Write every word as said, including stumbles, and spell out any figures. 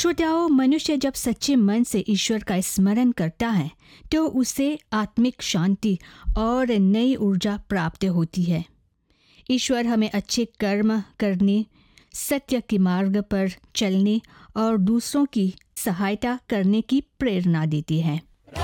श्रोताओं, मनुष्य जब सच्चे मन से ईश्वर का स्मरण करता है तो उसे आत्मिक शांति और नई ऊर्जा प्राप्त होती है। ईश्वर हमें अच्छे कर्म करने, सत्य के मार्ग पर चलने और दूसरों की सहायता करने की प्रेरणा देती है।